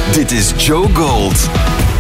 Dit is Joe Gold.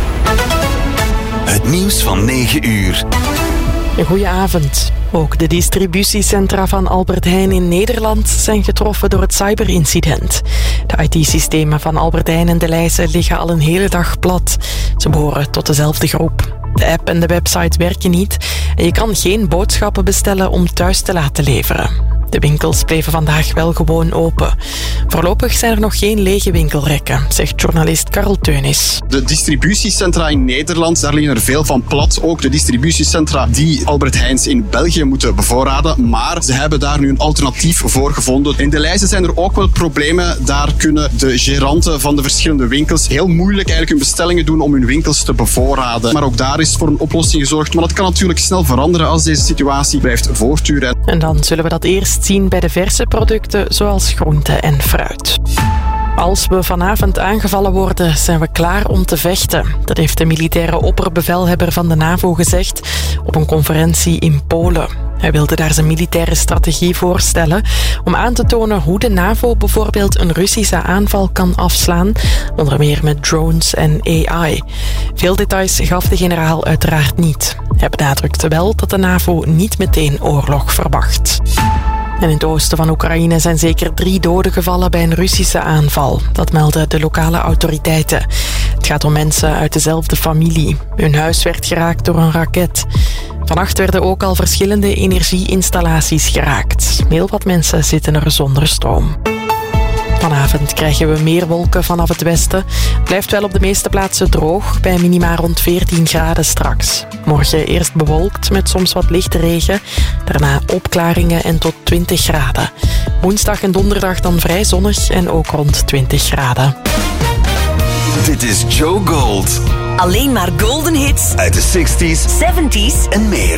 Het nieuws van 9 uur. Goedenavond. Ook de distributiecentra van Albert Heijn in Nederland zijn getroffen door het cyberincident. De IT-systemen van Albert Heijn en Delhaize liggen al een hele dag plat. Ze behoren tot dezelfde groep. De app en de website werken niet en je kan geen boodschappen bestellen om thuis te laten leveren. De winkels bleven vandaag wel gewoon open. Voorlopig zijn er nog geen lege winkelrekken, zegt journalist Karel Teunis. De distributiecentra in Nederland, daar liggen er veel van plat. Ook de distributiecentra die Albert Heijns in België moeten bevoorraden. Maar ze hebben daar nu een alternatief voor gevonden. In Delhaize zijn er ook wel problemen. Daar kunnen de geranten van de verschillende winkels heel moeilijk eigenlijk hun bestellingen doen om hun winkels te bevoorraden. Maar ook daar is voor een oplossing gezorgd. Maar dat kan natuurlijk snel veranderen als deze situatie blijft voortduren. En dan zullen we dat eerst zien bij de verse producten zoals groenten en fruit. Als we vanavond aangevallen worden, zijn we klaar om te vechten. Dat heeft de militaire opperbevelhebber van de NAVO gezegd op een conferentie in Polen. Hij wilde daar zijn militaire strategie voorstellen om aan te tonen hoe de NAVO bijvoorbeeld een Russische aanval kan afslaan, onder meer met drones en AI. Veel details gaf de generaal uiteraard niet. Hij benadrukte wel dat de NAVO niet meteen oorlog verwacht. En in het oosten van Oekraïne zijn zeker 3 doden gevallen bij een Russische aanval. Dat melden de lokale autoriteiten. Het gaat om mensen uit dezelfde familie. Hun huis werd geraakt door een raket. Vannacht werden ook al verschillende energieinstallaties geraakt. Heel wat mensen zitten er zonder stroom. Vanavond krijgen we meer wolken vanaf het westen. Blijft wel op de meeste plaatsen droog, bij minima rond 14 graden straks. Morgen eerst bewolkt met soms wat lichte regen. Daarna opklaringen en tot 20 graden. Woensdag en donderdag dan vrij zonnig en ook rond 20 graden. Dit is Joe Gold. Alleen maar golden hits Uit de 60s, 70s en meer.